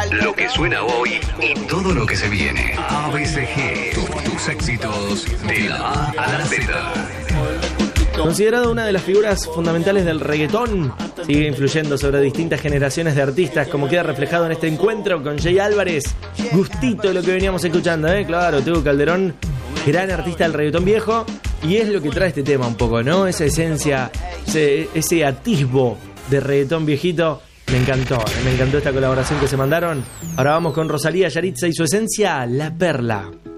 lo que suena hoy y todo lo que se viene. ABCG, tus éxitos de la A a la Z. Considerado una de las figuras fundamentales del reggaetón, sigue influyendo sobre distintas generaciones de artistas, como queda reflejado en este encuentro con Jay Álvarez. Gustito lo que veníamos escuchando, Claro, Tego Calderón, gran artista del reggaetón viejo, y es lo que trae este tema un poco, ¿no? Esa esencia, ese atisbo de reggaetón viejito. Me encantó esta colaboración que se mandaron. Ahora vamos con Rosalía, Yaritza y su esencia, La Perla.